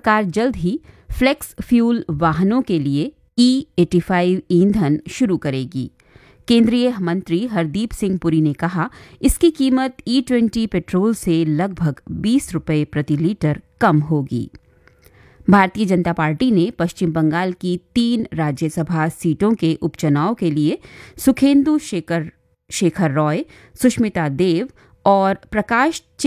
सरकार जल्द ही flex fuel वाहनों के लिए E85 ईंधन शुरू करेगी। केंद्रीय मंत्री हरदीप सिंह पुरी ने कहा, इसकी कीमत E20 पेट्रोल से लगभग 20 रुपये प्रति लीटर कम होगी। भारतीय जनता पार्टी ने पश्चिम बंगाल की 3 राज्यसभा सीटों के उपचुनाव के लिए सुखेंदु शेखर रॉय, सुष्मिता देव और प्रकाश